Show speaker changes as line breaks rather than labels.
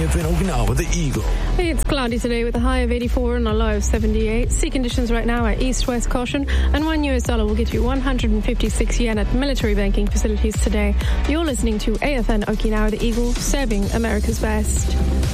AFN Okinawa, the Eagle.
Hey, it's cloudy today with a high of 84 and a low of 78. Sea conditions right now are east-west caution, and $1 will get you 156 yen at military banking facilities today. You're listening to AFN Okinawa, the Eagle, serving America's best.